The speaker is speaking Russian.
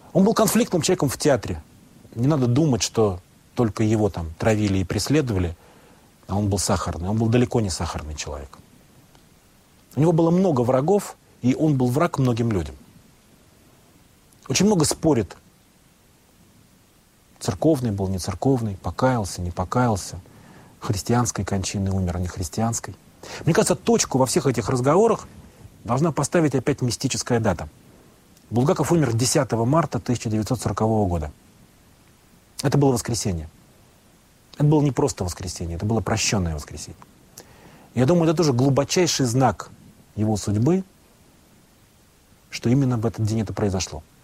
Он был конфликтным человеком в театре. Не надо думать, что только его там травили и преследовали, а он был сахарный. Он был далеко не сахарный человек. У него было много врагов, и он был враг многим людям. Очень много спорит. Церковный был, не церковный, покаялся, не покаялся, христианской кончиной умер, а не христианской. Мне кажется, точку во всех этих разговорах должна поставить опять мистическая дата. Булгаков умер 10 марта 1940 года. Это было воскресенье. Это было не просто воскресенье, это было прощенное воскресенье. Я думаю, это тоже глубочайший знак его судьбы, что именно в этот день это произошло.